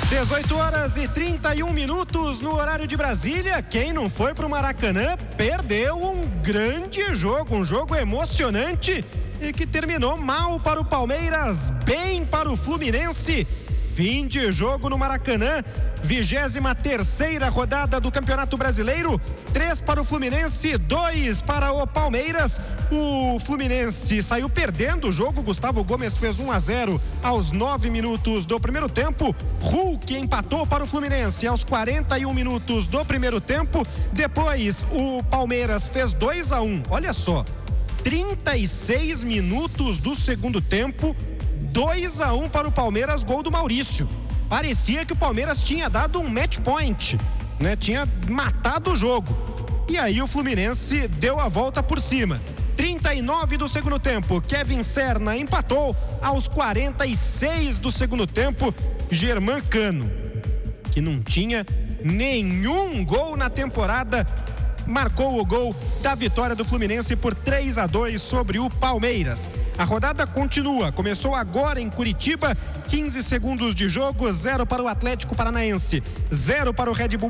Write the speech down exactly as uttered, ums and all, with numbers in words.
dezoito horas e trinta e um minutos no horário de Brasília. Quem não foi pro Maracanã perdeu um grande jogo, um jogo emocionante e que terminou mal para o Palmeiras, bem para o Fluminense. Fim de jogo no Maracanã, vigésima terceira rodada do Campeonato Brasileiro, três para o Fluminense, dois para o Palmeiras. O Fluminense saiu perdendo o jogo, Gustavo Gomes fez um a zero aos nove minutos do primeiro tempo, Hulk empatou para o Fluminense aos quarenta e um minutos do primeiro tempo, depois o Palmeiras fez dois a um, olha só, trinta e seis minutos do segundo tempo, dois a um para o Palmeiras, gol do Maurício. Parecia que o Palmeiras tinha dado um match point, né? Tinha matado o jogo. E aí o Fluminense deu a volta por cima. trinta e nove do segundo tempo, Kevin Serna empatou. Aos quarenta e seis do segundo tempo, Germán Cano, que não tinha nenhum gol na temporada, marcou o gol da vitória do Fluminense por três a dois sobre o Palmeiras. A rodada continua, começou agora em Curitiba, quinze segundos de jogo, zero para o Atlético Paranaense, zero para o Red Bull